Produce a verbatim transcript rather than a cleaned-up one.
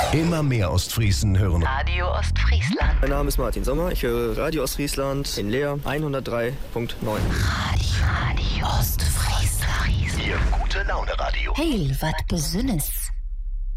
Immer mehr Ostfriesen hören Radio Ostfriesland. Mein Name ist Martin Sommer, ich höre Radio Ostfriesland in Leer hundertdrei Komma neun. Radio, Radio Ostfriesland. Ihr gute Laune Radio. Heil, wat Besonnes.